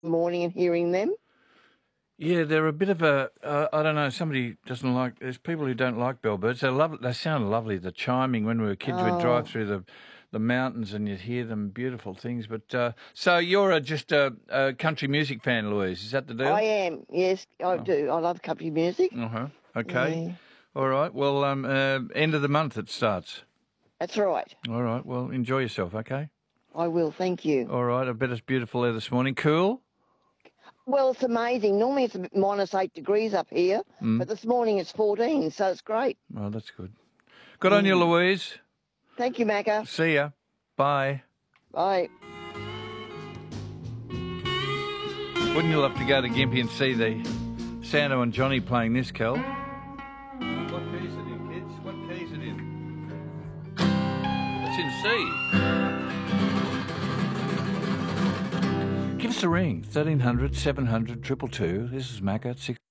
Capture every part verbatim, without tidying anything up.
morning and hearing them. Yeah, they're a bit of a, uh, I don't know, somebody doesn't like, there's people who don't like bellbirds. They love They sound lovely, the chiming. When we were kids, Oh. we'd drive through the, the mountains and you'd hear them, beautiful things. But uh, so you're a, just a, a country music fan, Louise, is that the deal? I am, yes, I Oh. do. I love country music. Uh-huh, okay. Yeah. All right, well, um, uh, end of the month it starts. That's right. All right, well, enjoy yourself, okay? I will, thank you. All right, I bet it's beautiful there this morning. Cool? Well, it's amazing. Normally it's minus eight degrees up here, Mm. but this morning it's fourteen, so it's great. Oh, that's good. Good on you, Louise. Thank you, Macca. See ya. Bye. Bye. Wouldn't you love to go to Gympie and see the Sando and Johnny playing this, Kel? What key is it in, kids? What key is it in? It's in C. Give us a ring, thirteen hundred, seven hundred, two two two. This is Macca at six.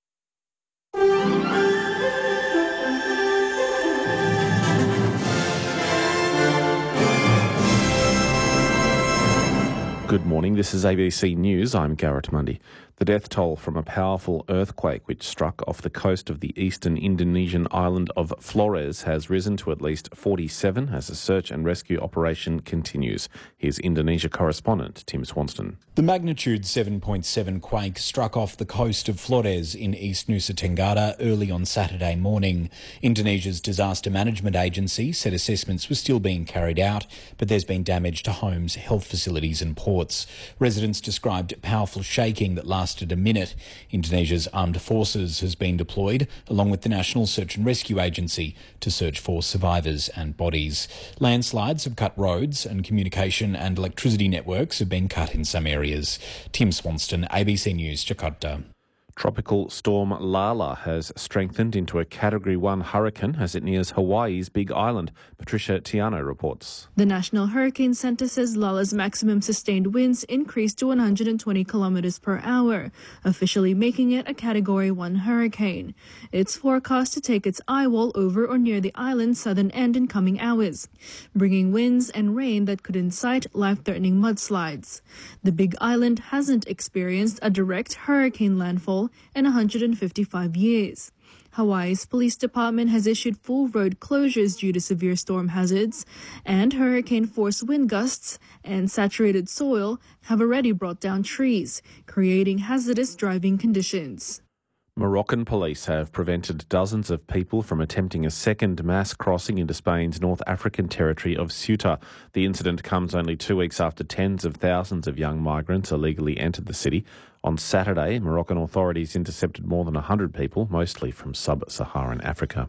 Good morning, this is A B C News. I'm Garrett Mundy. The death toll from a powerful earthquake which struck off the coast of the eastern Indonesian island of Flores has risen to at least forty-seven as a search and rescue operation continues. Here's Indonesia correspondent Tim Swanston. The magnitude seven point seven quake struck off the coast of Flores in East Nusa Tenggara early on Saturday morning. Indonesia's disaster management agency said assessments were still being carried out, but there's been damage to homes, health facilities and ports. Residents described powerful shaking that lasted a minute. Indonesia's armed forces has been deployed, along with the National Search and Rescue Agency, to search for survivors and bodies. Landslides have cut roads and communication and electricity networks have been cut in some areas. Tim Swanston, A B C News, Jakarta. Tropical storm Lala has strengthened into a Category one hurricane as it nears Hawaii's Big Island. Patricia Tiano reports. The National Hurricane Center says Lala's maximum sustained winds increased to one hundred twenty kilometers per hour, officially making it a Category one hurricane. It's forecast to take its eyewall over or near the island's southern end in coming hours, bringing winds and rain that could incite life-threatening mudslides. The Big Island hasn't experienced a direct hurricane landfall in one hundred fifty-five years. Hawaii's police department has issued full road closures due to severe storm hazards, and hurricane-force wind gusts and saturated soil have already brought down trees, creating hazardous driving conditions. Moroccan police have prevented dozens of people from attempting a second mass crossing into Spain's North African territory of Ceuta. The incident comes only two weeks after tens of thousands of young migrants illegally entered the city. On Saturday, Moroccan authorities intercepted more than one hundred people, mostly from sub-Saharan Africa.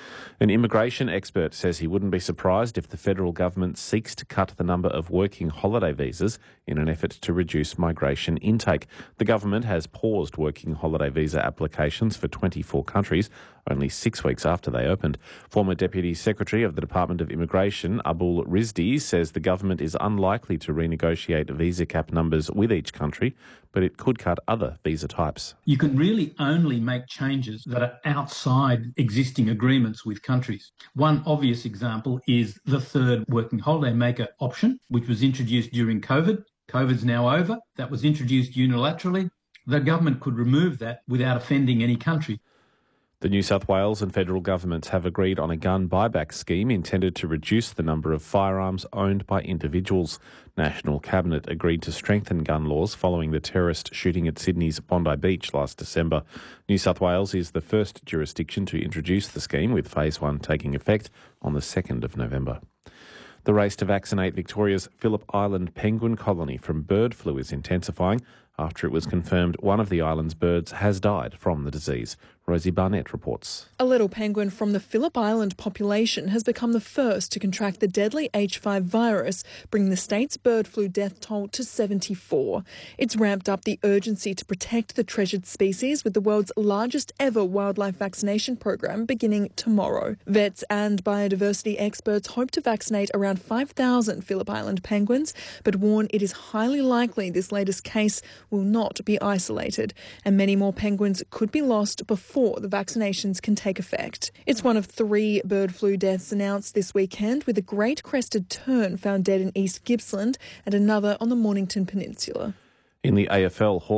An immigration expert says he wouldn't be surprised if the federal government seeks to cut the number of working holiday visas in an effort to reduce migration intake. The government has paused working holiday visa applications for twenty-four countries, only six weeks after they opened. Former Deputy Secretary of the Department of Immigration, Abul Rizdi, says the government is unlikely to renegotiate visa cap numbers with each country, but it could cut other visa types. You can really only make changes that are outside existing agreements with countries. One obvious example is the third working holiday maker option, which was introduced during COVID. COVID's now over. That was introduced unilaterally. The government could remove that without offending any country. The New South Wales and federal governments have agreed on a gun buyback scheme intended to reduce the number of firearms owned by individuals. National Cabinet agreed to strengthen gun laws following the terrorist shooting at Sydney's Bondi Beach last December. New South Wales is the first jurisdiction to introduce the scheme, with phase one taking effect on the second of November. The race to vaccinate Victoria's Phillip Island penguin colony from bird flu is intensifying after it was confirmed one of the island's birds has died from the disease. Rosie Barnett reports. A little penguin from the Phillip Island population has become the first to contract the deadly H five virus, bringing the state's bird flu death toll to seventy-four. It's ramped up the urgency to protect the treasured species with the world's largest ever wildlife vaccination program beginning tomorrow. Vets and biodiversity experts hope to vaccinate around five thousand Phillip Island penguins, but warn it is highly likely this latest case will not be isolated, and many more penguins could be lost before the vaccinations can take effect. It's one of three bird flu deaths announced this weekend, with a great crested tern found dead in East Gippsland and another on the Mornington Peninsula. In the A F L,